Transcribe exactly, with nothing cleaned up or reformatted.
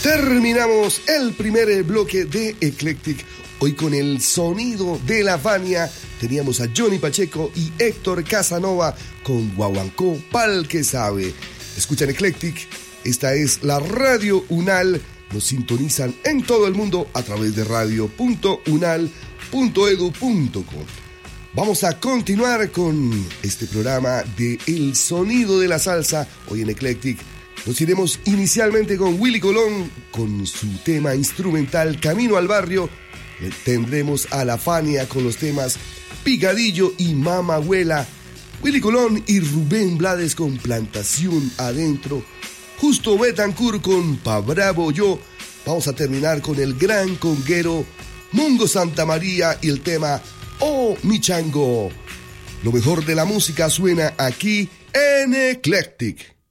Terminamos el primer bloque de Eclectic. Hoy con el sonido de la Fania teníamos a Johnny Pacheco y Héctor Casanova con Guaguancó Pal que sabe. Escuchan Eclectic, esta es la Radio Unal. Nos sintonizan en todo el mundo a través de radio punto unal punto edu punto co. Vamos a continuar con este programa de El Sonido de la Salsa, hoy en Eclectic. Nos iremos inicialmente con Willy Colón, con su tema instrumental Camino al Barrio. Tendremos a la Fania con los temas Picadillo y Mama Abuela. Willy Colón y Rubén Blades con Plantación Adentro. Justo Betancourt con Pa' Bravo Yo. Vamos a terminar con el gran conguero Mungo Santa María y el tema Oh Mi Chango. Lo mejor de la música suena aquí en Eclectic.